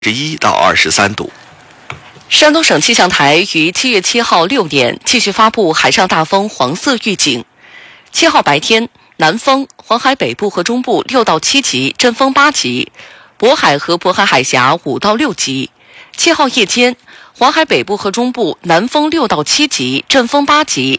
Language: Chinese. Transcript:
21到23度。 山东省气象台于7月7号6点继续发布海上大风黄色预警。7号白天，南风，黄海北部和中部6到7级，阵风8级；渤海和渤海海峡5到6级。7号夜间，黄海北部和中部南风6到7级，阵风8级，